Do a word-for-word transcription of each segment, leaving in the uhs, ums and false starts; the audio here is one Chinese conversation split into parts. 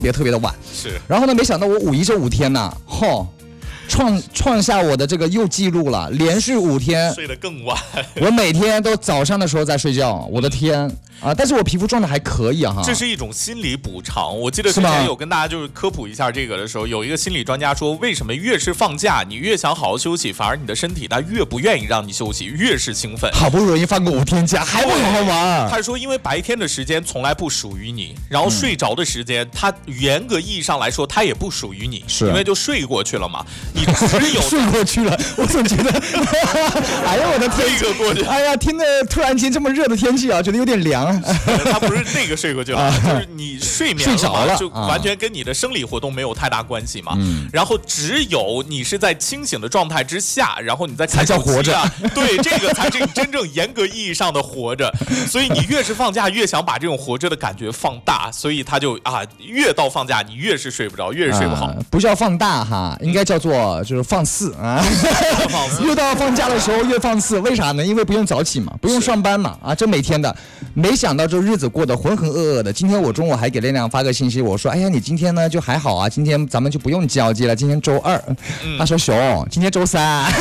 别特别的晚。 是， 然后呢，没想到我五一这五天呢，吼。创创下我的这个又记录了，连续五天睡得更晚。 我每天都早上的时候在睡觉，我的天啊！但是我皮肤状态还可以啊哈。 这是一种心理补偿。我记得之前有跟大家就是科普一下这个的时候，有一个心理专家说，为什么越是放假，你越想好好休息，反而你的身体它越不愿意让你休息，越是兴奋。 好不容易放个五天假，还不好好玩。 他说，因为白天的时间从来不属于你，然后睡着的时间，它严格意义上来说，它也不属于你， 是因为就睡过去了嘛。你只有睡过去了，我总觉得，哎呀，我的天， 这个过去， 哎呀，听着突然间这么热的天气啊，觉得有点凉。 他不是那个睡过去了，就是你睡眠睡着了， 就完全跟你的生理活动没有太大关系嘛。 嗯、 然后只有你是在清醒的状态之下，然后你在才叫活着。 对，这个才是你真正严格意义上的活着。所以你越是放假，越想把这种活着的感觉放大，所以他就啊，越到放假你越是睡不着，越是睡不好。 啊、不叫放大哈，应该叫做就是放肆啊。越到放假的时候越放肆，为啥呢？因为不用早起嘛，不用上班嘛，啊，这每天的。没想到这日子过得浑浑噩噩的。今天我中午还给亮亮发个信息，我说：“哎呀，你今天呢就还好啊，今天咱们就不用交接了，今天周二。嗯”他说：“熊，今天周三。”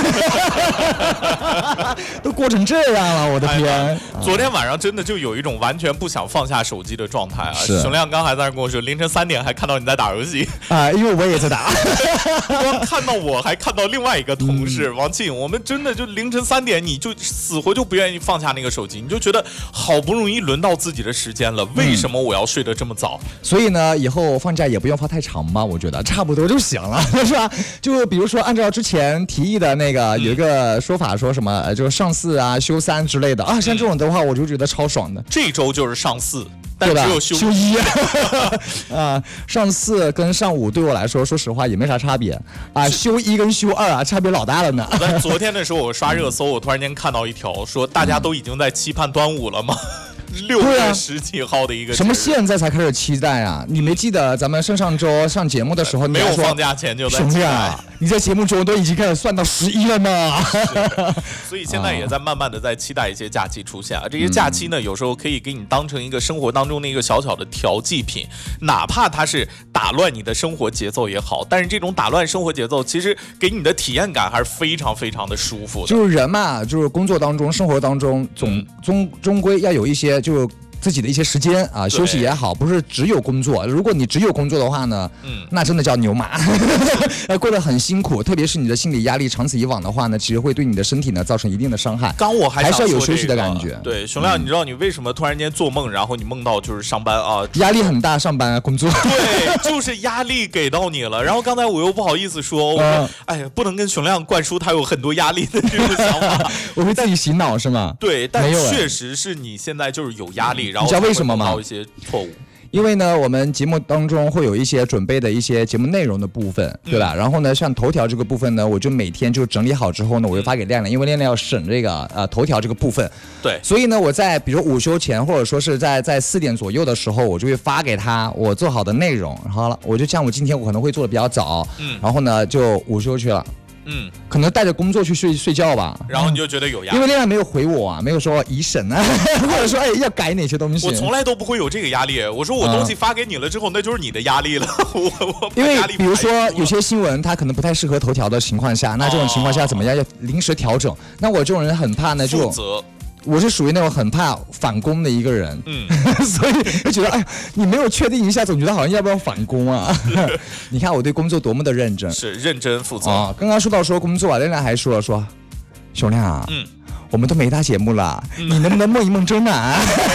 都过成这样了，我的天！哎、 昨天晚上真的就有一种完全不想放下手机的状态啊！熊亮刚还在那跟我说，凌晨三点还看到你在打游戏啊，因为我也在打。 光看到我还看到另外一个同事、嗯、王庆，我们真的就凌晨三点，你就死活就不愿意放下那个手机，你就觉得好不容易轮到自己的时间了，为什么我要睡得这么早？ 嗯、所以呢，以后放假也不用放太长吧，我觉得差不多就行了，是吧？就比如说按照之前提议的那个有一个说法，说什么、呃、就是上四啊、休三之类的啊，像这种的话，我就觉得超爽的。 这周就是上四。但只有休休一啊，上四跟上五对我来说，说实话也没啥差别啊。休一跟休二啊，差别老大了呢。 昨天的时候我刷热搜，我突然间看到一条说，大家都已经在期盼端午了吗？六月十几号的一个、啊、 什么现在才开始期待啊？你没记得咱们上上周上节目的时候， 没有放假前就在期待。 兄弟啊，你在节目中都已经开始算到十一了呢。 所以现在也在慢慢的在期待一些假期出现啊。这些假期呢，有时候可以给你当成一个生活当中的一个小小的调剂品，哪怕它是打乱你的生活节奏也好，但是这种打乱生活节奏，其实给你的体验感还是非常非常的舒服的。 就是人嘛，就是工作当中、生活当中，总终终归要有一些就。自己的一些时间啊，休息也好，不是只有工作。如果你只有工作的话呢，嗯，那真的叫牛马，过得很辛苦。特别是你的心理压力长此以往的话呢，其实会对你的身体呢造成一定的伤害。 刚我还、 这个、还是要有休息的感觉。 对，熊亮，你知道你为什么突然间做梦，然后你梦到就是上班啊， 压力很大，上班啊，工作。 对，就是压力给到你了。然后刚才我又不好意思说，我说、嗯、哎呀，不能跟熊亮灌输他有很多压力的这种想法， 我会自己洗脑是吗？ 对，但确实是你现在就是有压力，然后你知道为什么吗？ 一些错误， 因为呢，我们节目当中会有一些准备的一些节目内容的部分，对吧？嗯、然后呢，像头条这个部分呢，我就每天就整理好之后呢，我就发给亮亮，因为亮亮要审这个呃头条这个部分。 对， 所以呢，我在比如午休前，或者说是在在四点左右的时候，我就会发给他我做好的内容。好了，我就像我今天我可能会做的比较早，嗯，然后呢就午休去了。嗯，可能带着工作去睡睡觉吧， 然后你就觉得有压力， 因为亮亮没有回我啊，没有说已审啊，或者说哎要改哪些东西。 我从来都不会有这个压力，我说我东西发给你了之后，嗯、那就是你的压力了。我我因为比如说有些新闻它可能不太适合头条的情况下，那这种情况下怎么样要临时调整？那我这种人很怕呢，就负责。 我是属于那种很怕反攻的一个人，嗯，所以就觉得哎，你没有确定一下，总觉得好像要不要反攻啊？你看我对工作多么的认真， 是认真负责啊。刚刚说到说工作啊，亮亮还说了说，熊亮啊，嗯，我们都没大节目了，嗯、你能不能梦一梦真啊？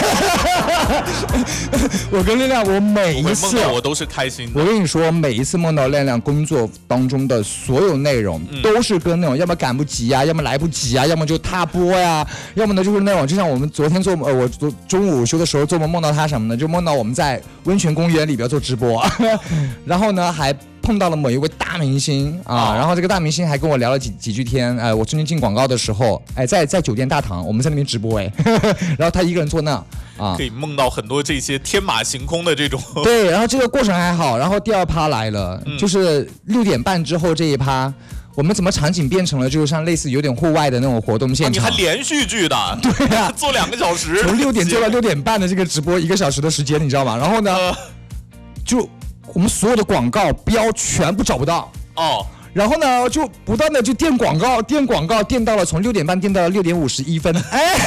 我跟亮亮，我每一次我都是开心的。 我跟你说，每一次梦到亮亮工作当中的所有内容，嗯、都是跟那种要么赶不及啊，要么来不及啊，要么就踏播呀，要么呢就是那种，就像我们昨天做呃，我昨中午休的时候做梦梦到他什么呢？就梦到我们在温泉公园里边做直播，然后呢还碰到了某一位大明星啊，然后这个大明星还跟我聊了几几句天，哎，我中间进广告的时候，哎，在在酒店大堂，我们在那边直播哎，然后他一个人坐那啊， 可以梦到很多这些天马行空的这种。 对，然后这个过程还好，然后第二趴来了，嗯、就是六点半之后这一趴。我们怎么场景变成了就是像类似有点户外的那种活动现场？ 啊、你还连续剧的？ 对啊， 做两个小时， 从六点做到六点半的这个直播，一个小时的时间，你知道吗？然后呢，呃、就我们所有的广告标全部找不到哦。 然后呢，就不断的就垫广告，垫广告，垫到了从六点半垫到了六点五十一分，哎，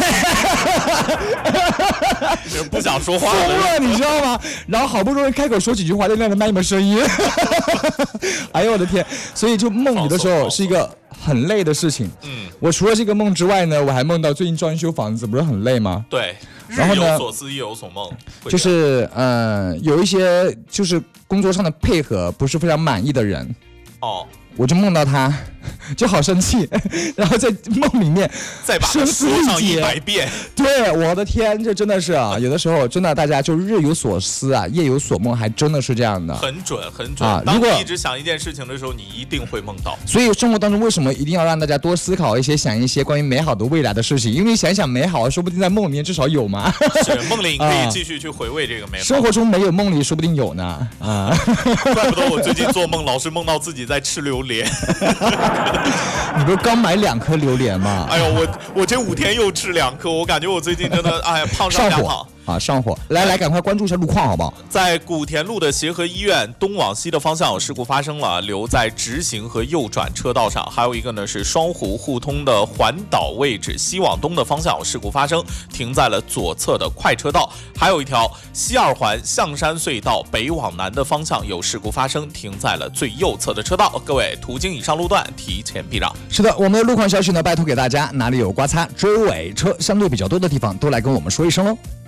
不想说话疯了，你知道吗？然后好不容易开口说几句话，就亮着麦麦声音，哎呦我的天！所以就梦有的时候是一个很累的事情。嗯，我除了这个梦之外呢，我还梦到最近装修房子，不是很累吗？ 对， 然后呢， 日有所思，夜有所梦， 就是嗯、呃，有一些就是工作上的配合不是非常满意的人。 哦。 我就梦到他，就好生气，然后在梦里面再把它说上一百遍。 对，我的天，这真的是啊，有的时候真的大家就日有所思啊，夜有所梦，还真的是这样的。 很准，很准啊！当你一直想一件事情的时候，你一定会梦到。 所以生活当中为什么一定要让大家多思考一些、想一些关于美好的未来的事情？因为想想美好，说不定在梦里面至少有嘛。 是梦里你可以继续去回味这个美好。 生活中没有，梦里说不定有呢。啊， 怪不得我最近做梦老是梦到自己在吃榴莲。 你不是刚买两颗榴莲吗？ 哎呦，我我这五天又吃两颗，我感觉我最近真的哎呀胖上加胖啊，上火！来来，赶快关注一下路况好不好？ 在古田路的协和医院东往西的方向有事故发生了，留在直行和右转车道上。还有一个呢是双湖互通的环岛位置西往东的方向有事故发生，停在了左侧的快车道。还有一条西二环象山隧道北往南的方向有事故发生，停在了最右侧的车道。各位途经以上路段提前避让。 是的，我们的路况消息呢，拜托给大家，哪里有刮擦、追尾车相对比较多的地方，都来跟我们说一声喽。